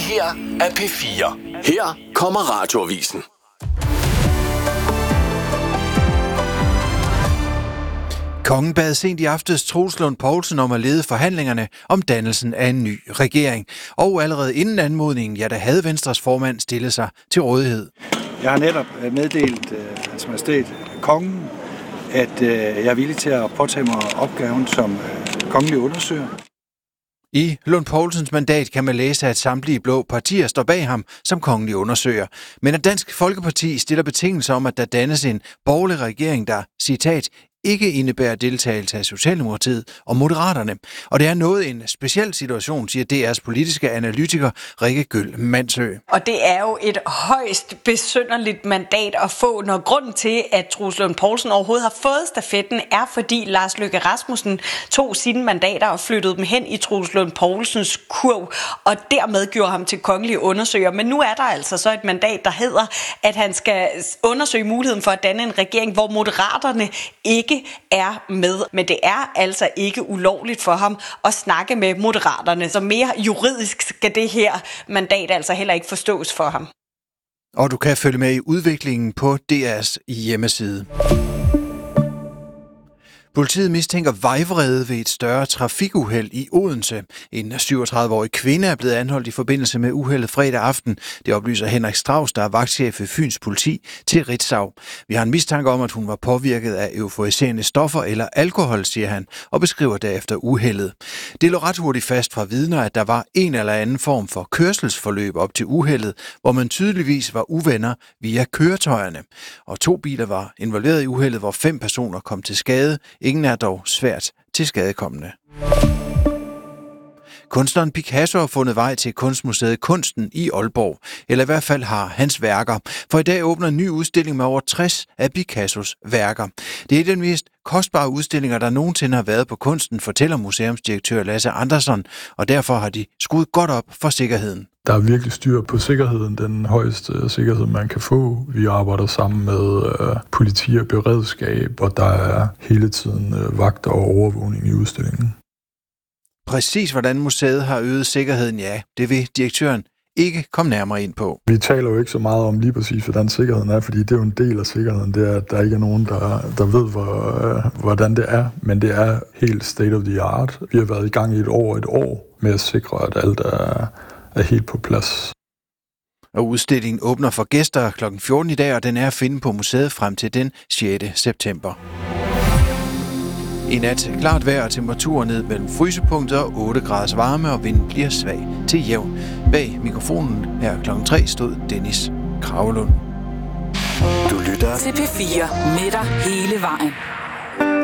her er P4. Her kommer Radioavisen. Kongen bad sent i aftes Troels Lund Poulsen om at lede forhandlingerne om dannelsen af en ny regering. Og allerede inden anmodningen, der havde Venstres formand stillet sig til rådighed. Jeg har netop meddelt Hans Majestæt Kongen, at jeg er villig til at påtage mig opgaven som kongelig undersøger. I Lund Poulsens mandat kan man læse, at samtlige blå partier står bag ham som kongelig undersøger. Men at Dansk Folkeparti stiller betingelser om, at der dannes en borgerlig regering, der, citat, ikke indebærer deltagelse af Socialdemokratiet og Moderaterne. Og det er noget en speciel situation, siger DR's politiske analytiker Rikke Gøll Mandsø. Og det er jo et højst besynderligt mandat at få, når grunden til, at Troels Lund Poulsen overhovedet har fået stafetten, er fordi Lars Løkke Rasmussen tog sine mandater og flyttede dem hen i Troels Lund Poulsens kurv, og dermed gjorde ham til kongelig undersøger. Men nu er der altså så et mandat, der hedder, at han skal undersøge muligheden for at danne en regering, hvor Moderaterne ikke er med. Men det er altså ikke ulovligt for ham at snakke med Moderaterne. Så mere juridisk skal det her mandat altså heller ikke forstås for ham. Og du kan følge med i udviklingen på DR's hjemmeside. Politiet mistænker vejvrede ved et større trafikuheld i Odense. En 37-årig kvinde er blevet anholdt i forbindelse med uheldet fredag aften. Det oplyser Henrik Strauss, der er vagtchef ved Fyns Politi, til Ritzau. Vi har en mistanke om, at hun var påvirket af euforiserende stoffer eller alkohol, siger han, og beskriver derefter uheldet. Det lå ret hurtigt fast fra vidner, at der var en eller anden form for kørselsforløb op til uheldet, hvor man tydeligvis var uvenner via køretøjerne. Og 2 biler var involveret i uheldet, hvor 5 personer kom til skade. Ingen er dog svært til skadekommende. Kunstneren Picasso har fundet vej til Kunstmuseet Kunsten i Aalborg, eller i hvert fald har hans værker. For i dag åbner en ny udstilling med over 60 af Picassos værker. Det er den mest kostbare udstillinger, der nogensinde har været på kunsten, fortæller museumsdirektør Lasse Andersson, og derfor har de skruet godt op for sikkerheden. Der er virkelig styr på sikkerheden, den højeste sikkerhed, man kan få. Vi arbejder sammen med politi og beredskab, og der er hele tiden vagter og overvågning i udstillingen. Præcis hvordan museet har øget sikkerheden, det vil direktøren ikke komme nærmere ind på. Vi taler jo ikke så meget om lige præcis, hvordan sikkerheden er, fordi det er jo en del af sikkerheden. Det er, at der ikke er nogen, der ved, hvordan det er, men det er helt state of the art. Vi har været i gang i et år med at sikre, at alt er helt på plads. Og udstillingen åbner for gæster kl. 14 i dag, og den er at finde på museet frem til den 6. september. I nat klart vejr og temperaturer ned mellem frysepunkter, 8 graders varme, og vinden bliver svag til jævn. Bag mikrofonen her kl. 3 stod Dennis Kragelund. Du lytter til P4 med dig hele vejen.